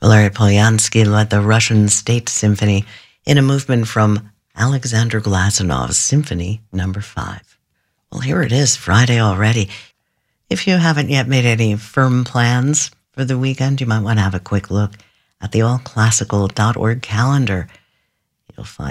Valery Polyansky led the Russian State Symphony in a movement from Alexander Glazunov's Symphony No. 5. Well, here it is, Friday already. If you haven't yet made any firm plans for the weekend, you might want to have a quick look at the allclassical.org calendar. You'll find